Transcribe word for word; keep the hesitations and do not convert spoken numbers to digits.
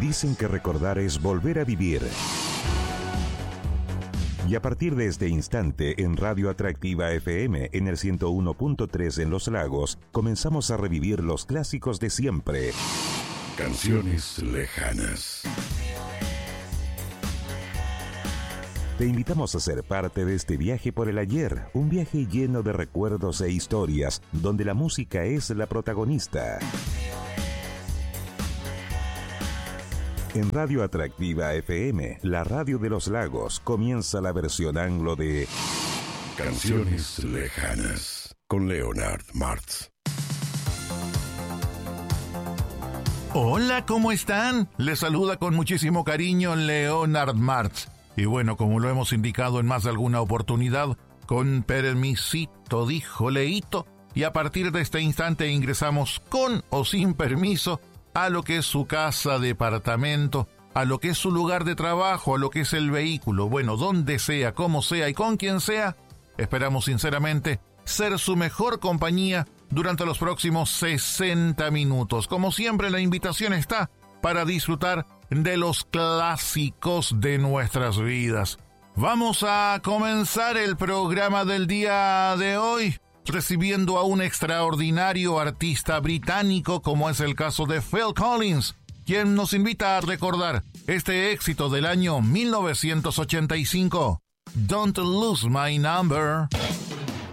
Dicen que recordar es volver a vivir. Y a partir de este instante, en Radio Atractiva F M, en el ciento uno punto tres en Los Lagos, comenzamos a revivir los clásicos de siempre. Canciones lejanas. Te invitamos a ser parte de este viaje por el ayer, un viaje lleno de recuerdos e historias, donde la música es la protagonista. En Radio Atractiva F M, la radio de Los Lagos, comienza la versión anglo de Canciones lejanas, con Leonard Martz. Hola, ¿cómo están? Les saluda con muchísimo cariño Leonard Martz. Y bueno, como lo hemos indicado en más de alguna oportunidad, con permisito, dijo Leito, y a partir de este instante ingresamos con o sin permiso a lo que es su casa, departamento, a lo que es su lugar de trabajo, a lo que es el vehículo. Bueno, donde sea, como sea y con quien sea, esperamos sinceramente ser su mejor compañía durante los próximos sesenta minutos. Como siempre, la invitación está para disfrutar de los clásicos de nuestras vidas. Vamos a comenzar el programa del día de hoy recibiendo a un extraordinario artista británico como es el caso de Phil Collins, quien nos invita a recordar este éxito del año mil novecientos ochenta y cinco, Don't Lose My Number.